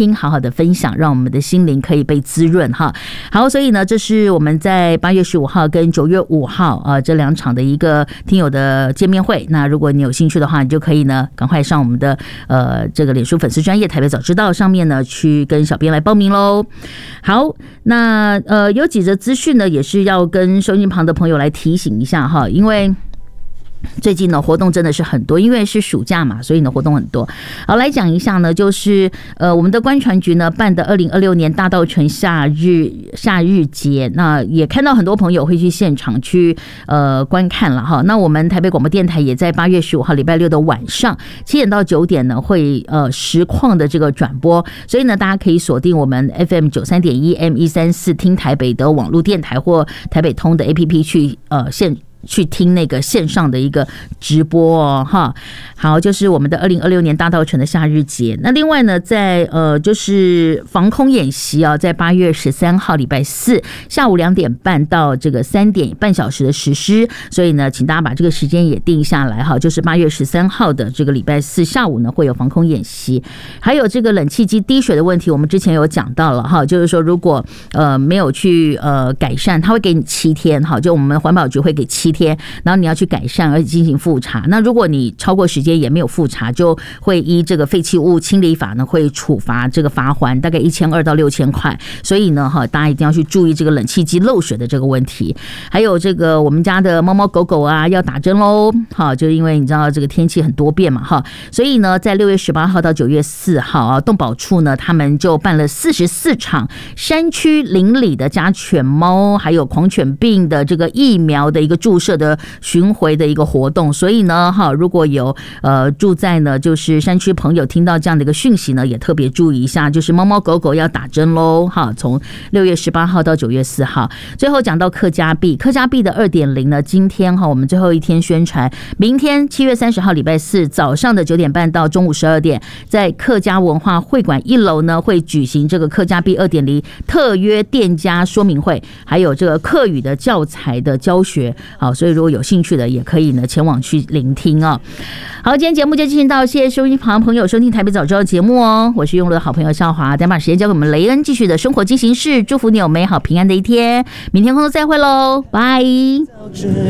听，好好的分享，让我们的心灵可以被滋润哈。好，所以呢，这是我们在8月15号跟9月5号这2场的一个听友的见面会。那如果你有兴趣的话，你就可以呢赶快上我们的这个脸书粉丝专页台北早知道上面呢去跟小编来报名咯。好，那有几则资讯呢，也是要跟收音旁的朋友来提醒一下哈，因为最近呢活动真的是很多，因为是暑假嘛，所以呢活动很多。好，来讲一下呢，就是我们的观传局呢办的2026年大稻埕夏日节，那也看到很多朋友会去现场去观看了哈。那我们台北广播电台也在8月15号礼拜六的晚上7点到9点呢会实况的这个转播，所以呢大家可以锁定我们 FM 93.1 M134 听台北的网络电台或台北通的 APP 去听那个线上的一个直播哦，哈。好，就是我们的2026年大稻埕的夏日节。那另外呢，在就是防空演习啊，在8月13号礼拜4下午2点半到这个3点半小时的实施，所以呢，请大家把这个时间也定下来哈，就是8月13号的这个礼拜4下午呢会有防空演习，还有这个冷气机滴水的问题，我们之前有讲到了哈，就是说如果没有去改善，他会给你7天哈，就我们环保局会给7天，然后你要去改善而且进行复查。那如果你超过时间也没有复查，就会依这个废弃物清理法呢，会处罚这个罚锾，大概1200到6000块。所以呢，大家一定要去注意这个冷气机漏水的这个问题。还有这个我们家的猫猫狗狗啊，要打针喽。好，就因为你知道这个天气很多变嘛，哈，所以呢，在6月18号到9月4号啊，动保处呢，他们就办了44场山区邻里的家犬猫还有狂犬病的这个疫苗的一个注射的巡回的一个活动。所以呢，如果有住在呢就是山区朋友听到这样的一个讯息呢，也特别注意一下，就是猫猫狗狗要打针喽，从6月18号到9月4号。最后讲到客家币的 2.0 呢，今天我们最后一天宣传，明天7月30号礼拜4早上的9点半到中午12点，在客家文化会馆1楼呢会举行这个客家币 2.0 特约店家说明会，还有这个客语的教材的教学。好，所以如果有兴趣的也可以呢前往去聆听哦。好，今天节目就进行到，谢谢收音旁朋友收听台北早知道节目哦，我是用了好朋友孝华，再把时间交给我们雷恩继续的生活进行式，祝福你有美好平安的一天，明天空中再会喽，拜。